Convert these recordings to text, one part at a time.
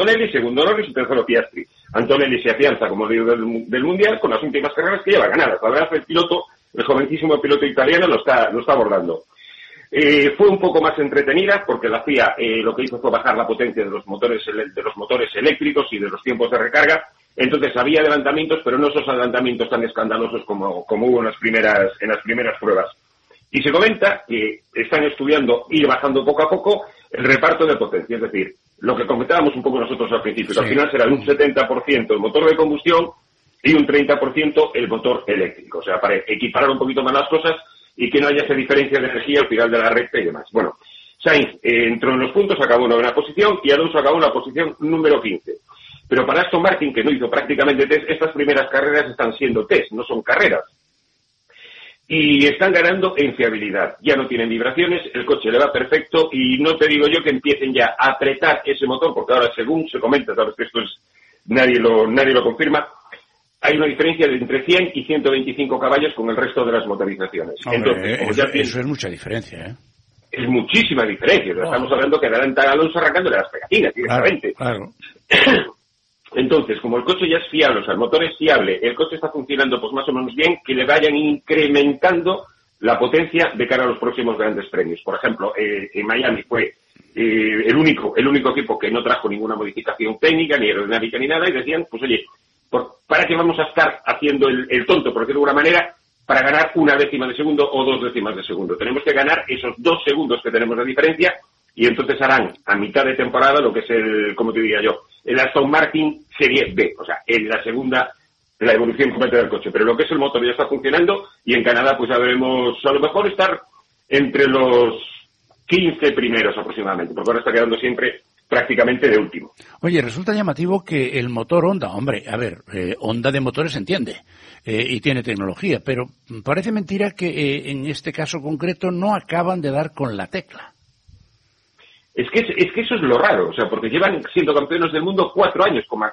Antonelli, segundo Norris y tercero Piastri. Antonelli se afianza como líder del Mundial con las últimas carreras que lleva ganadas. La verdad, el jovencísimo piloto italiano lo está abordando. Fue un poco más entretenida porque la FIA lo que hizo fue bajar la potencia de los motores eléctricos y de los tiempos de recarga. Entonces había adelantamientos, pero no esos adelantamientos tan escandalosos como hubo en las primeras pruebas. Y se comenta que están estudiando ir bajando poco a poco el reparto de potencia, es decir, lo que comentábamos un poco nosotros al principio, que al final será un 70% el motor de combustión y un 30% el motor eléctrico, o sea, para equiparar un poquito más las cosas y que no haya esa diferencia de energía al final de la recta y demás. Bueno, Sainz entró en los puntos, acabó en novena posición y Alonso acabó en la posición número 15. Pero para Aston Martin, que no hizo prácticamente test, estas primeras carreras están siendo test, no son carreras. Y están ganando en fiabilidad. Ya no tienen vibraciones, el coche le va perfecto y no te digo yo que empiecen ya a apretar ese motor, porque ahora según se comenta, sabes que esto es nadie lo confirma, hay una diferencia de entre 100 y 125 caballos con el resto de las motorizaciones. Hombre, entonces, eso es mucha diferencia, ¿eh? Es muchísima diferencia. Oh. Estamos hablando que adelanta a Alonso arrancándole las pegatinas directamente. Claro. Entonces, como el coche ya es fiable, o sea, el motor es fiable, el coche está funcionando pues más o menos bien, que le vayan incrementando la potencia de cara a los próximos grandes premios. Por ejemplo, en Miami fue el único equipo que no trajo ninguna modificación técnica, ni aerodinámica, ni nada, y decían, pues oye, ¿para qué vamos a estar haciendo el tonto, por decirlo de alguna manera, para ganar una décima de segundo o 2 décimas de segundo? Tenemos que ganar esos 2 segundos que tenemos de diferencia, y entonces harán a mitad de temporada lo que es como te diría yo, el Aston Martin Serie B, o sea, en la segunda, la evolución completa del coche. Pero lo que es el motor ya está funcionando y en Canadá pues ya veremos a lo mejor estar entre los 15 primeros aproximadamente, porque ahora está quedando siempre prácticamente de último. Oye, resulta llamativo que el motor Honda, hombre, a ver, Honda de motores se entiende y tiene tecnología, pero parece mentira que en este caso concreto no acaban de dar con la tecla. Es que eso es lo raro, o sea, porque llevan siendo campeones del mundo 4 años con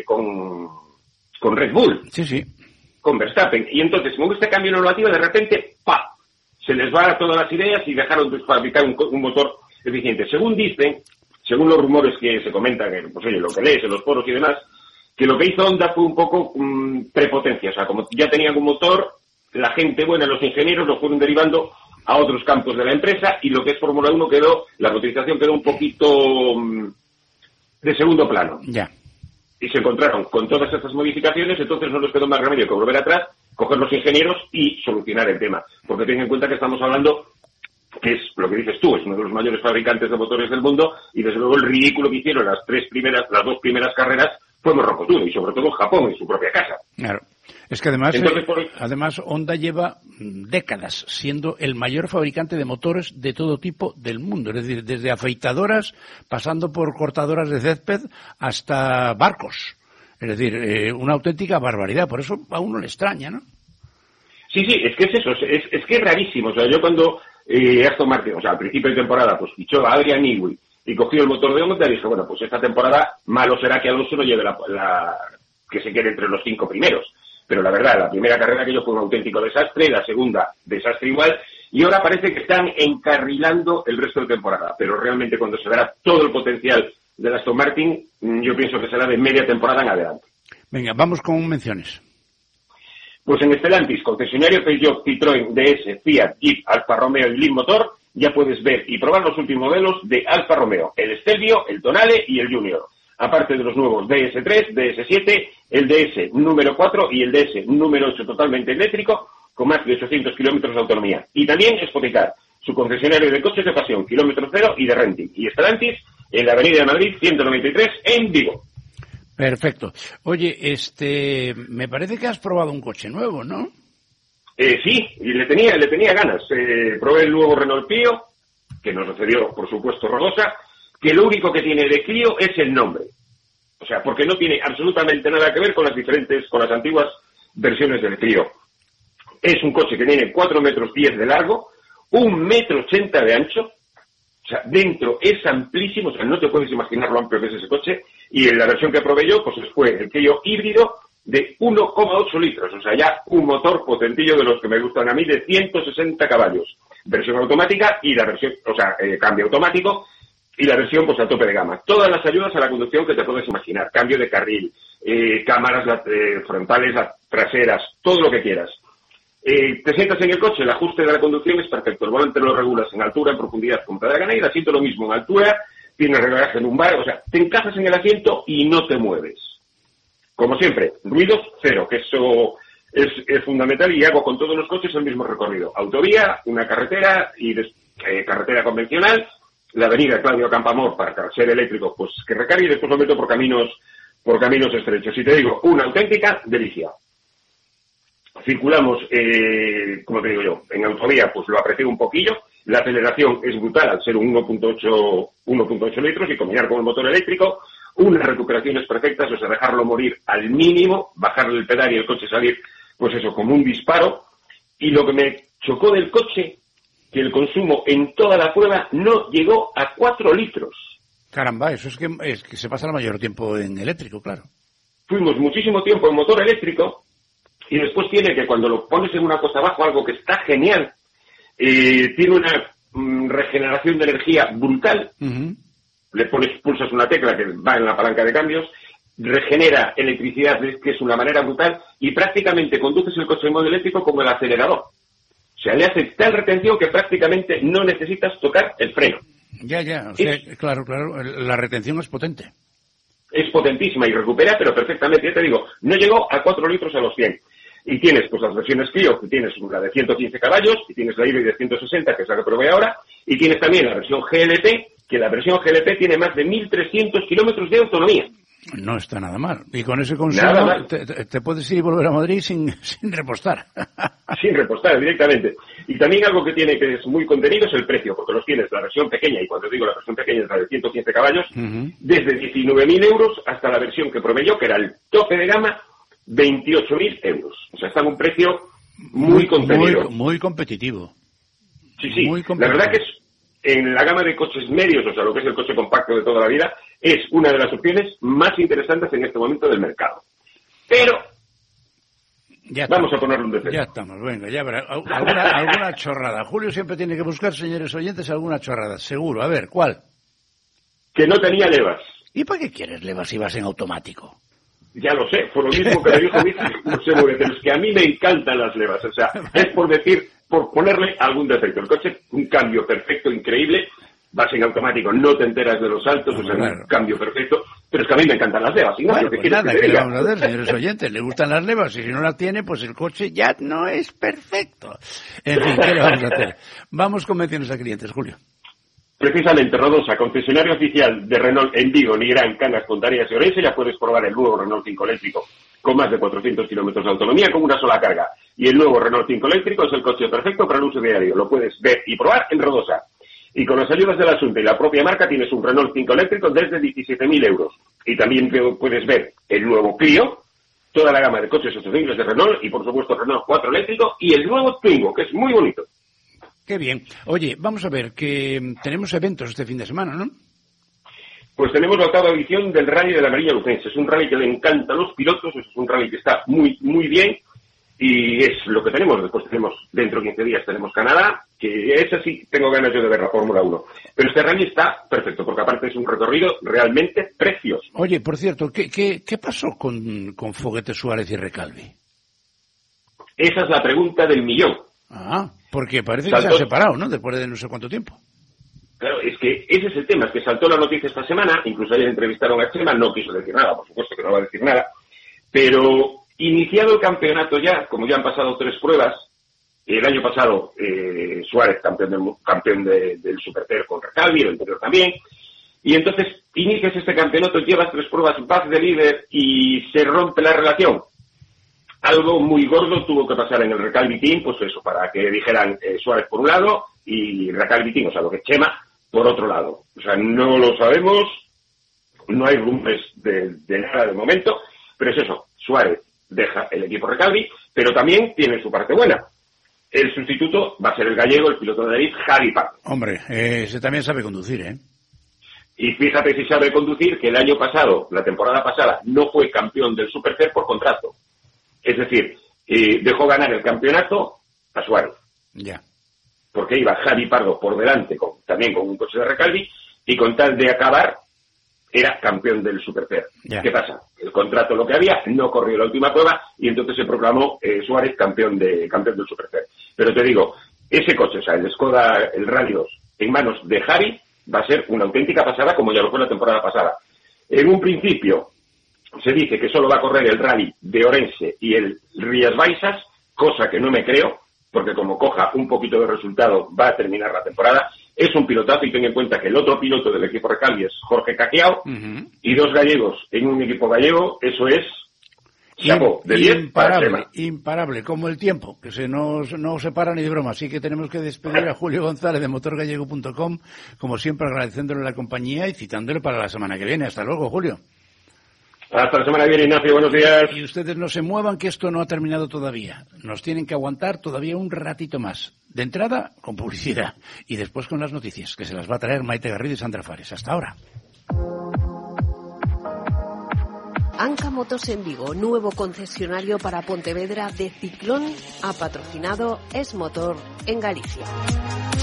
Red Bull. Sí. Con Verstappen. Y entonces, con este cambio normativo, de repente, ¡pa!, se les va a todas las ideas y dejaron de fabricar un motor eficiente. Según los rumores que se comentan, pues oye, lo que lees en los foros y demás, que lo que hizo Honda fue un poco prepotencia. O sea, como ya tenían un motor, la gente buena, los ingenieros, lo fueron derivando a otros campos de la empresa y lo que es Fórmula 1 la motorización quedó un poquito de segundo plano. Ya. Y se encontraron con todas estas modificaciones, entonces no les quedó más remedio que volver atrás, coger los ingenieros y solucionar el tema. Porque ten en cuenta que estamos hablando, que es lo que dices tú, es uno de los mayores fabricantes de motores del mundo y desde luego el ridículo que hicieron las 2 primeras carreras fue morrocotudo y sobre todo Japón en su propia casa. Claro. Es que además Honda lleva décadas siendo el mayor fabricante de motores de todo tipo del mundo, es decir, desde afeitadoras, pasando por cortadoras de césped hasta barcos. Es decir, una auténtica barbaridad, por eso a uno le extraña, ¿no? Sí, es que es eso, es que es rarísimo. O sea, yo cuando Aston Martin, o sea, al principio de temporada, pues fichó a Adrian Newey y cogió el motor de Honda y dije, bueno, pues esta temporada malo será que Alonso no lleve que se quede entre los 5 primeros. Pero la verdad, la primera carrera que yo fue un auténtico desastre, la segunda, desastre igual, y ahora parece que están encarrilando el resto de temporada. Pero realmente cuando se verá todo el potencial de Aston Martin, yo pienso que será de media temporada en adelante. Venga, vamos con menciones. Pues en Stellantis, concesionario Peugeot, Citroën, DS, Fiat, Jeep, Alfa Romeo y Leapmotor, ya puedes ver y probar los últimos modelos de Alfa Romeo, el Stelvio, el Tonale y el Junior. Aparte de los nuevos DS3, DS7, el DS número 4 y el DS número 8 totalmente eléctrico, con más de 800 kilómetros de autonomía. Y también Spoticar, su concesionario de coches de pasión, kilómetro cero y de renting. Y Stellantis, en la Avenida de Madrid, 193, en Vigo. Perfecto. Oye, me parece que has probado un coche nuevo, ¿no? Sí, y le tenía ganas. Probé el nuevo Renault Clio, que nos sucedió, por supuesto, Rodosa, que lo único que tiene de Clio es el nombre. O sea, porque no tiene absolutamente nada que ver con las antiguas versiones del Clio. Es un coche que tiene 4,10 metros de largo, 1,80 m de ancho. O sea, dentro es amplísimo, o sea, no te puedes imaginar lo amplio que es ese coche. Y en la versión que probé yo, pues fue el Clio híbrido de 1,8 litros. O sea, ya un motor potentillo de los que me gustan a mí, de 160 caballos. Versión automática y la versión, cambio automático, y la versión pues a tope de gama. Todas las ayudas a la conducción que te puedes imaginar, cambio de carril, cámaras frontales, traseras, todo lo que quieras. Te sientas en el coche, el ajuste de la conducción es perfecto, el volante lo regulas en altura, en profundidad, como te da la gana, y el asiento lo mismo, en altura, tienes reglaje lumbar, o sea, te encajas en el asiento y no te mueves. Como siempre, ruidos cero, que eso es fundamental, y hago con todos los coches el mismo recorrido. Autovía, una carretera y carretera convencional, la avenida Claudio Campoamor para ser eléctrico, pues que recargue, y después lo meto por caminos estrechos. Y te digo, una auténtica delicia. Circulamos, como te digo yo, en autovía, pues lo aprecio un poquillo. La aceleración es brutal al ser un 1.8 litros y combinar con el motor eléctrico. Unas recuperaciones perfectas, o sea, dejarlo morir al mínimo, bajarle el pedal y el coche salir, pues eso, como un disparo. Y lo que me chocó del coche, que el consumo en toda la prueba no llegó a 4 litros. Caramba, eso es que se pasa el mayor tiempo en eléctrico, claro. Fuimos muchísimo tiempo en motor eléctrico y después tiene que, cuando lo pones en una cosa abajo, algo que está genial, tiene una regeneración de energía brutal. Uh-huh. Le pulsas una tecla que va en la palanca de cambios, regenera electricidad, que es una manera brutal, y prácticamente conduces el coche en modo eléctrico como el acelerador. O sea, le hace tal retención que prácticamente no necesitas tocar el freno. Ya, o sea, claro, la retención es potente. Es potentísima y recupera, pero perfectamente, ya te digo, no llegó a 4 litros a los 100. Y tienes, pues, las versiones Clio, que tienes la de 115 caballos, y tienes la híbrida de 160, que es la que probé ahora, y tienes también la versión GLP, que la versión GLP tiene más de 1.300 kilómetros de autonomía. No está nada mal. Y con ese consumo te puedes ir y volver a Madrid sin repostar. Sin repostar, directamente. Y también algo que tiene que es muy contenido es el precio, porque los tienes la versión pequeña, y cuando digo la versión pequeña es la de 115 caballos, uh-huh, desde 19.000 euros hasta la versión que probé yo, que era el tope de gama, 28.000 euros. O sea, está en un precio muy contenido. Muy competitivo. Sí. Muy competitivo. La verdad que es, en la gama de coches medios, o sea, lo que es el coche compacto de toda la vida, es una de las opciones más interesantes en este momento del mercado. Pero vamos a ponerle un defecto. Ya estamos, venga, ya verá. Alguna chorrada. Julio siempre tiene que buscar, señores oyentes, alguna chorrada. Seguro. A ver, ¿cuál? Que no tenía levas. ¿Y para qué quieres levas si vas en automático? Ya lo sé, fue lo mismo que me dijo Vicky, no se mueve, pero es que a mí me encantan las levas, o sea, es por ponerle algún defecto. El coche, un cambio perfecto, increíble, vas en automático, no te enteras de los saltos, o sea, un cambio perfecto, pero es que a mí me encantan las levas. Bueno, pues nada, ¿qué le vamos a hacer, señores oyentes? Le gustan las levas, y si no las tiene, pues el coche ya no es perfecto. En fin, ¿qué le vamos a hacer? Vamos con menciones a clientes, Julio. Precisamente, Rodosa, concesionario oficial de Renault en Vigo, Nigrán, Cangas, Pontarías y Orense, ya puedes probar el nuevo Renault 5 eléctrico con más de 400 kilómetros de autonomía con una sola carga. Y el nuevo Renault 5 eléctrico es el coche perfecto para el uso diario. Lo puedes ver y probar en Rodosa. Y con las ayudas de la Asunta y la propia marca tienes un Renault 5 eléctrico desde 17.000 euros. Y también puedes ver el nuevo Clio, toda la gama de coches sostenibles de Renault y, por supuesto, Renault 4 eléctrico y el nuevo Twingo, que es muy bonito. Qué bien. Oye, vamos a ver, que tenemos eventos este fin de semana, ¿no? Pues tenemos la 8ª edición del Rally de la Mariña Lucense. Es un rally que le encanta a los pilotos, es un rally que está muy, muy bien y es lo que tenemos. Después tenemos, dentro de 15 días, tenemos Canadá, que esa sí tengo ganas yo de ver, la Fórmula 1. Pero este rally está perfecto, porque aparte es un recorrido realmente precioso. Oye, por cierto, ¿qué pasó con Foguete Suárez y Recalvi? Esa es la pregunta del millón. Ah, porque parece que se han separado, ¿no? Después de no sé cuánto tiempo. Claro, es que ese es el tema, es que saltó la noticia esta semana, incluso ayer entrevistaron a Chema, no quiso decir nada, por supuesto que no va a decir nada, pero iniciado el campeonato ya, como ya han pasado 3 pruebas, el año pasado Suárez campeón del Superter con Recalvi, el anterior también, y entonces inicias este campeonato, llevas 3 pruebas, vas de líder y se rompe la relación. Algo muy gordo tuvo que pasar en el Recalvi Team, pues eso, para que dijeran Suárez por un lado y Recalvi Team, o sea, lo que es Chema, por otro lado. O sea, no lo sabemos, no hay rumores de nada de momento, pero es eso, Suárez deja el equipo Recalvi, pero también tiene su parte buena. El sustituto va a ser el gallego, el piloto de nariz, Javi Pardo. Hombre, ese también sabe conducir, ¿eh? Y fíjate si sabe conducir, que el año pasado, la temporada pasada, no fue campeón del Supercer por contrato. Es decir, dejó ganar el campeonato a Suárez. Ya. Porque iba Javi Pardo por delante, también con un coche de Recalvi, y con tal de acabar era campeón del Supercer. ¿Qué pasa? El contrato lo que había, no corrió la última prueba y entonces se proclamó Suárez campeón del Supercer. Pero te digo, ese coche, o sea, el Skoda, el Rally 2, en manos de Harry, va a ser una auténtica pasada como ya lo fue la temporada pasada. En un principio se dice que solo va a correr el Rally de Orense y el Rías Baixas, cosa que no me creo, porque como coja un poquito de resultado va a terminar la temporada. Es un pilotazo y ten en cuenta que el otro piloto del equipo Recalvi es Jorge Caquiao, y 2 gallegos en un equipo gallego, eso es chapo de 10 para Chema. Imparable, como el tiempo, que no se para ni de broma. Así que tenemos que despedir a Julio González de motorgallego.com, como siempre agradeciéndole la compañía y citándole para la semana que viene. Hasta luego, Julio. Hasta la semana que viene, Ignacio, buenos días. Y ustedes no se muevan, que esto no ha terminado todavía. Nos tienen que aguantar todavía un ratito más. De entrada, con publicidad. Y después con las noticias, que se las va a traer Maite Garrido y Sandra Fares. Hasta ahora. Anca Motos en Vigo, nuevo concesionario para Pontevedra de Ciclón, ha patrocinado Es Motor en Galicia.